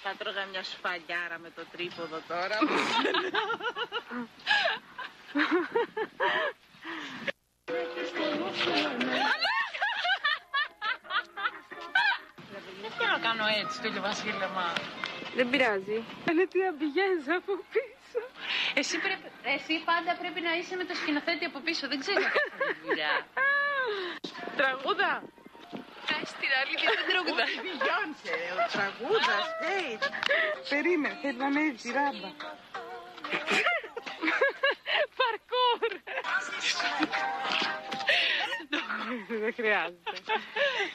Θα τρώγα μια σφαλιάρα με το τρίποδο τώρα. Δεν θέλω να κάνω έτσι το ηλιοβασίλεμα. Δεν πειράζει. Είναι τι αμπηγές από πίσω. Εσύ πάντα πρέπει να είσαι με το σκηνοθέτη από πίσω. Δεν ξέρω αυτή τη δουλειά. Τραγούδα. Στην αλήθεια δεν τραγούδα. Μπιγιόνσε, ο τραγούδας, περίμενε, θέλει να ανέβει τη ράμπα. Παρκούρ. Δεν χρειάζεται.